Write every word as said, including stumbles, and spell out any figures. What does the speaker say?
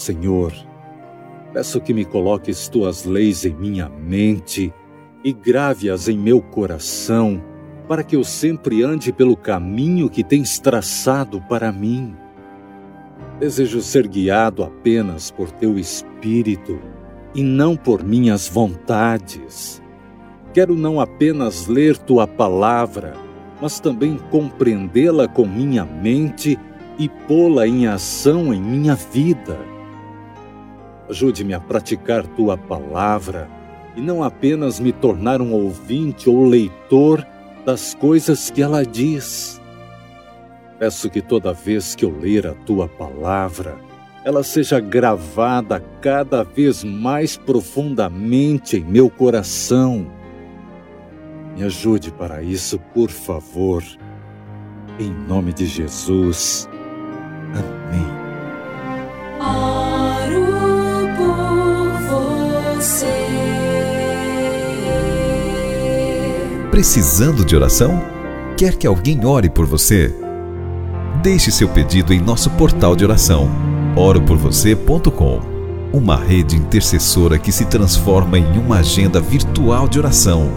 Senhor, peço que me coloques tuas leis em minha mente e grave-as em meu coração, para que eu sempre ande pelo caminho que tens traçado para mim. Desejo ser guiado apenas por teu Espírito e não por minhas vontades. Quero não apenas ler tua palavra, mas também compreendê-la com minha mente e pô-la em ação em minha vida. Ajude-me a praticar tua palavra e não apenas me tornar um ouvinte ou leitor das coisas que ela diz. Peço que toda vez que eu ler a tua palavra, ela seja gravada cada vez mais profundamente em meu coração. Me ajude para isso, por favor. Em nome de Jesus. Amém. Oro por você. Precisando de oração? Quer que alguém ore por você? Deixe seu pedido em nosso portal de oração, oro por você ponto com, uma rede intercessora que se transforma em uma agenda virtual de oração.